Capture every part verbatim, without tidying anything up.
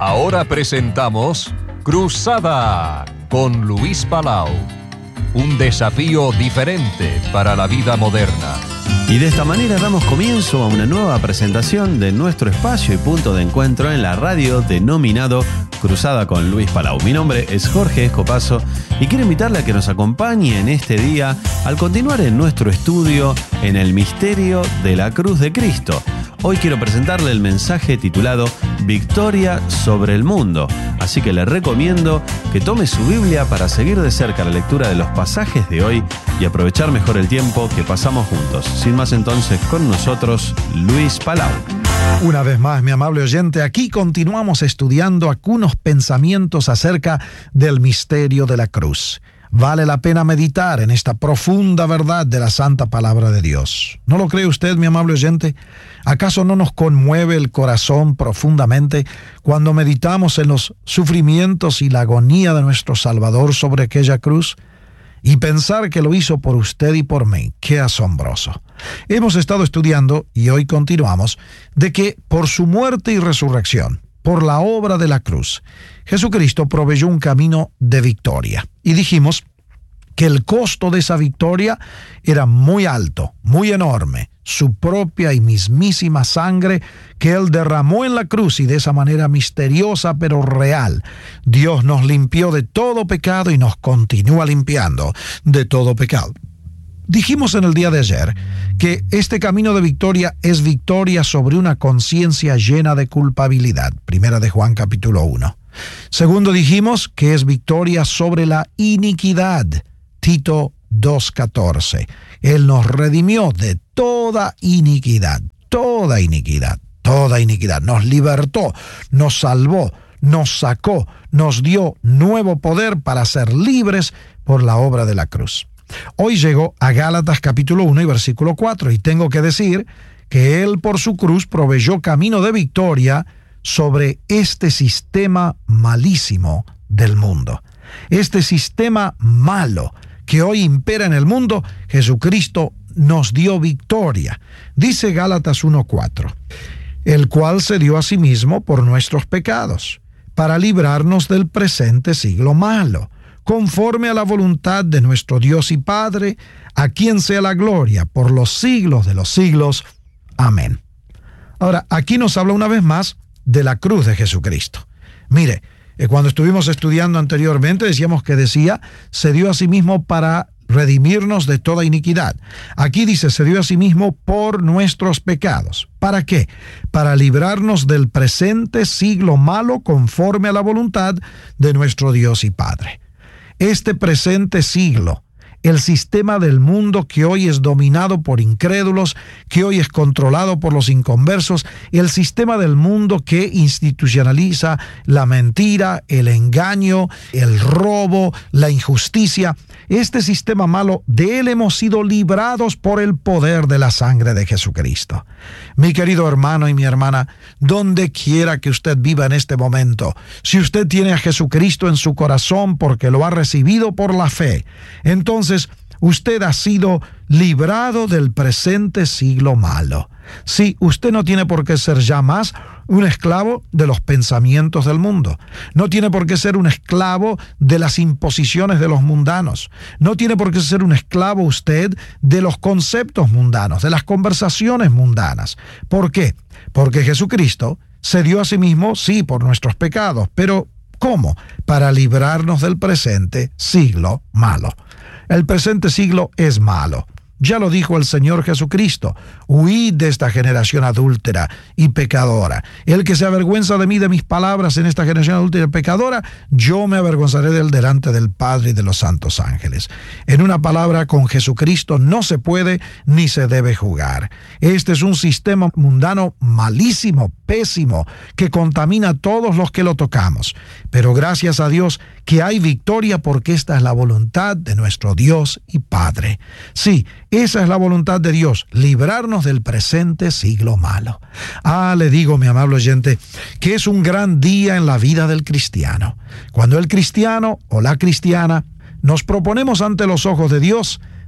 Ahora presentamos Cruzada con Luis Palau. Un desafío diferente para la vida moderna. Y de esta manera damos comienzo a una nueva presentación de nuestro espacio y punto de encuentro en la radio denominado Cruzada con Luis Palau. Mi nombre es Jorge Escopazo y quiero invitarle a que nos acompañe en este día al continuar en nuestro estudio en el misterio de la cruz de Cristo. Hoy quiero presentarle el mensaje titulado Victoria sobre el mundo. Así que le recomiendo que tome su Biblia para seguir de cerca la lectura de los pasajes de hoy y aprovechar mejor el tiempo que pasamos juntos. Sin más entonces, con nosotros, Luis Palau. Una vez más, mi amable oyente, aquí continuamos estudiando algunos pensamientos acerca del misterio de la cruz. Vale la pena meditar en esta profunda verdad de la santa palabra de Dios. ¿No lo cree usted, mi amable oyente? ¿Acaso no nos conmueve el corazón profundamente cuando meditamos en los sufrimientos y la agonía de nuestro Salvador sobre aquella cruz? Y pensar que lo hizo por usted y por mí, ¡qué asombroso! Hemos estado estudiando, y hoy continuamos, de que por su muerte y resurrección, por la obra de la cruz, Jesucristo proveyó un camino de victoria. Y dijimos que el costo de esa victoria era muy alto, muy enorme, su propia y mismísima sangre que Él derramó en la cruz, y de esa manera misteriosa pero real, Dios nos limpió de todo pecado y nos continúa limpiando de todo pecado. Dijimos en el día de ayer que este camino de victoria es victoria sobre una conciencia llena de culpabilidad. Primera de Juan capítulo uno. Segundo, dijimos que es victoria sobre la iniquidad. Tito dos catorce. Él nos redimió de toda iniquidad, toda iniquidad, toda iniquidad. Nos libertó, nos salvó, nos sacó, nos dio nuevo poder para ser libres por la obra de la cruz. Hoy llegó a Gálatas capítulo uno y versículo cuatro, y tengo que decir que Él por su cruz proveyó camino de victoria sobre este sistema malísimo del mundo. Este sistema malo que hoy impera en el mundo, Jesucristo nos dio victoria. Dice Gálatas uno cuatro, el cual se dio a sí mismo por nuestros pecados, para librarnos del presente siglo malo, conforme a la voluntad de nuestro Dios y Padre, a quien sea la gloria por los siglos de los siglos. Amén. Ahora, aquí nos habla una vez más de la cruz de Jesucristo. Mire, eh, cuando estuvimos estudiando anteriormente, decíamos que decía, se dio a sí mismo para redimirnos de toda iniquidad. Aquí dice, se dio a sí mismo por nuestros pecados. ¿Para qué? Para librarnos del presente siglo malo conforme a la voluntad de nuestro Dios y Padre. Este presente siglo, el sistema del mundo que hoy es dominado por incrédulos, que hoy es controlado por los inconversos, el sistema del mundo que institucionaliza la mentira, el engaño, el robo, la injusticia, este sistema malo, de él hemos sido librados por el poder de la sangre de Jesucristo. Mi querido hermano y mi hermana, donde quiera que usted viva en este momento, si usted tiene a Jesucristo en su corazón porque lo ha recibido por la fe, entonces usted ha sido librado del presente siglo malo. Sí, usted no tiene por qué ser ya más un esclavo de los pensamientos del mundo. No tiene por qué ser un esclavo de las imposiciones de los mundanos. No tiene por qué ser un esclavo usted de los conceptos mundanos, de las conversaciones mundanas. ¿Por qué? Porque Jesucristo se dio a sí mismo, sí, por nuestros pecados, pero ¿cómo? Para librarnos del presente siglo malo. El presente siglo es malo. Ya lo dijo el Señor Jesucristo, huid de esta generación adúltera y pecadora. El que se avergüenza de mí, de mis palabras en esta generación adúltera y pecadora, yo me avergonzaré de él delante del Padre y de los santos ángeles. En una palabra, con Jesucristo no se puede ni se debe jugar. Este es un sistema mundano malísimo, pésimo, que contamina a todos los que lo tocamos. Pero gracias a Dios que hay victoria, porque esta es la voluntad de nuestro Dios y Padre. Sí, esa es la voluntad de Dios, librarnos del presente siglo malo. Ah, le digo, mi amable oyente, que es un gran día en la vida del cristiano. Cuando el cristiano o la cristiana nos proponemos ante los ojos de Dios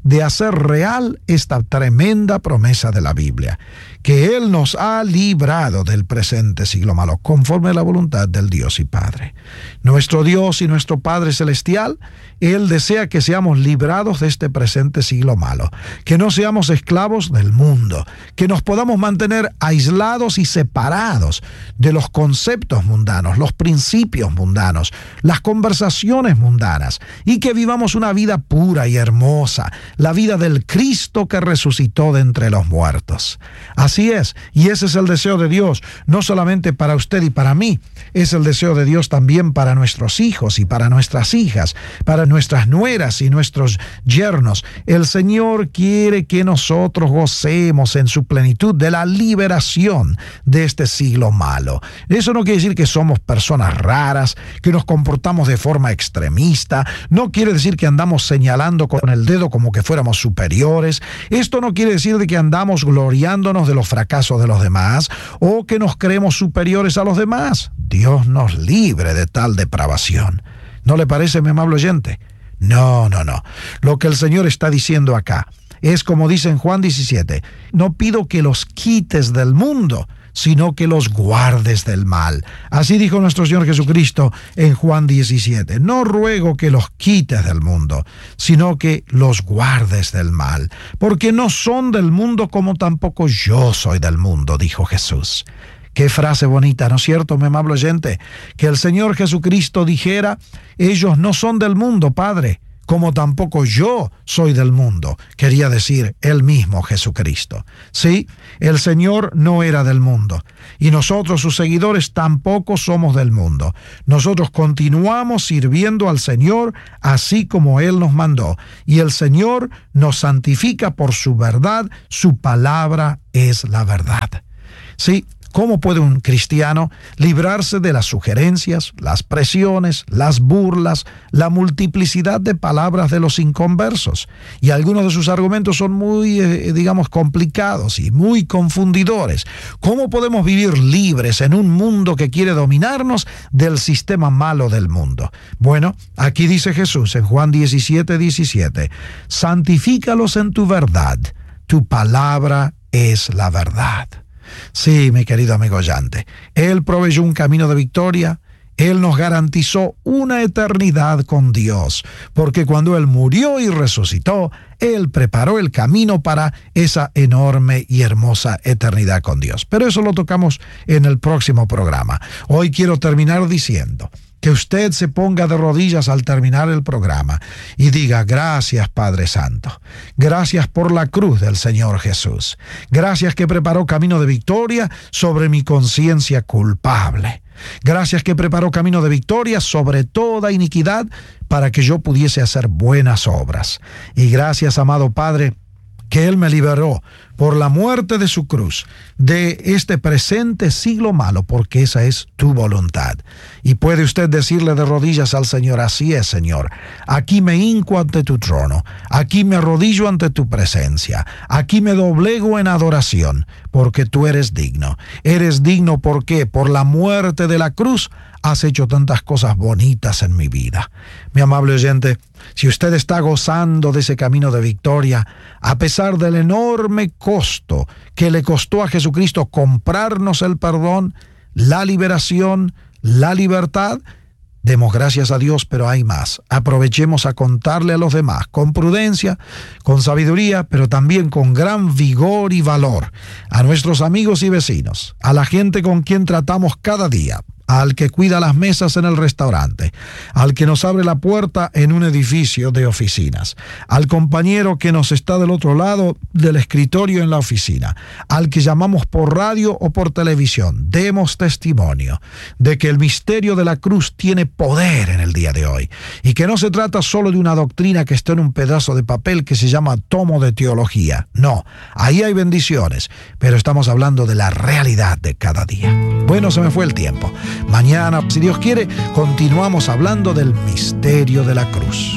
de hacer real esta tremenda promesa de la Biblia, que Él nos ha librado del presente siglo malo, conforme a la voluntad del Dios y Padre. Nuestro Dios y nuestro Padre Celestial, Él desea que seamos librados de este presente siglo malo, que no seamos esclavos del mundo, que nos podamos mantener aislados y separados de los conceptos mundanos, los principios mundanos, las conversaciones mundanas, y que vivamos una vida pura y hermosa, la vida del Cristo que resucitó de entre los muertos. Así es, y ese es el deseo de Dios, no solamente para usted y para mí, es el deseo de Dios también para nuestros hijos y para nuestras hijas, para nuestras nueras y nuestros yernos. El Señor quiere que nosotros gocemos en su plenitud de la liberación de este siglo malo. Eso no quiere decir que somos personas raras, que nos comportamos de forma extremista, no quiere decir que andamos señalando con el dedo como que fuéramos superiores. Esto no quiere decir de que andamos gloriándonos de los fracasos de los demás o que nos creemos superiores a los demás. Dios nos libre de tal depravación. ¿No le parece, mi amable oyente? No, no, no. Lo que el Señor está diciendo acá es como dice en Juan diecisiete, no pido que los quites del mundo, sino que los guardes del mal. Así dijo nuestro Señor Jesucristo en Juan diecisiete. No ruego que los quites del mundo, sino que los guardes del mal, porque no son del mundo como tampoco yo soy del mundo, dijo Jesús. Qué frase bonita, ¿no es cierto, mi amable oyente? Que el Señor Jesucristo dijera, ellos no son del mundo, Padre, como tampoco yo soy del mundo. Quería decir Él mismo, Jesucristo. Sí, el Señor no era del mundo, y nosotros, sus seguidores, tampoco somos del mundo. Nosotros continuamos sirviendo al Señor así como Él nos mandó, y el Señor nos santifica por su verdad. Su palabra es la verdad. Sí, ¿cómo puede un cristiano librarse de las sugerencias, las presiones, las burlas, la multiplicidad de palabras de los inconversos? Y algunos de sus argumentos son muy, eh, digamos, complicados y muy confundidores. ¿Cómo podemos vivir libres en un mundo que quiere dominarnos del sistema malo del mundo? Bueno, aquí dice Jesús en Juan diecisiete, diecisiete, santifícalos en tu verdad, tu palabra es la verdad. Sí, mi querido amigo oyente, Él proveyó un camino de victoria, Él nos garantizó una eternidad con Dios, porque cuando Él murió y resucitó, Él preparó el camino para esa enorme y hermosa eternidad con Dios. Pero eso lo tocamos en el próximo programa. Hoy quiero terminar diciendo que usted se ponga de rodillas al terminar el programa y diga, gracias Padre Santo, gracias por la cruz del Señor Jesús, gracias que preparó camino de victoria sobre mi conciencia culpable, gracias que preparó camino de victoria sobre toda iniquidad para que yo pudiese hacer buenas obras, y gracias, amado Padre, que Él me liberó por la muerte de su cruz de este presente siglo malo, porque esa es tu voluntad. Y puede usted decirle de rodillas al Señor, así es, Señor, aquí me hinco ante tu trono, aquí me arrodillo ante tu presencia, aquí me doblego en adoración, porque tú eres digno. Eres digno, ¿por qué? Por la muerte de la cruz has hecho tantas cosas bonitas en mi vida. Mi amable oyente, si usted está gozando de ese camino de victoria, a pesar del enorme costo que le costó a Jesucristo comprarnos el perdón, la liberación, la libertad, demos gracias a Dios, pero hay más. Aprovechemos a contarle a los demás con prudencia, con sabiduría, pero también con gran vigor y valor, a nuestros amigos y vecinos, a la gente con quien tratamos cada día, al que cuida las mesas en el restaurante, al que nos abre la puerta en un edificio de oficinas, al compañero que nos está del otro lado del escritorio en la oficina, al que llamamos por radio o por televisión. Demos testimonio de que el misterio de la cruz tiene poder en el día de hoy y que no se trata solo de una doctrina que está en un pedazo de papel que se llama tomo de teología. No, ahí hay bendiciones, pero estamos hablando de la realidad de cada día. Bueno, se me fue el tiempo. Mañana, si Dios quiere, continuamos hablando del misterio de la cruz.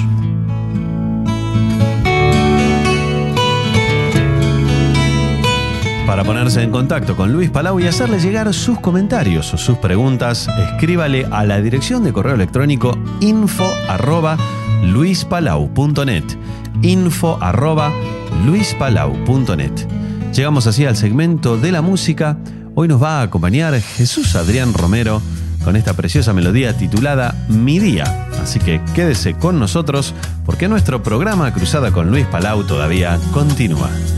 Para ponerse en contacto con Luis Palau y hacerle llegar sus comentarios o sus preguntas, escríbale a la dirección de correo electrónico info arroba luispalau punto net. info arroba luispalau punto net. Llegamos así al segmento de la música. Hoy nos va a acompañar Jesús Adrián Romero con esta preciosa melodía titulada Mi Día. Así que quédese con nosotros porque nuestro programa Cruzada con Luis Palau todavía continúa.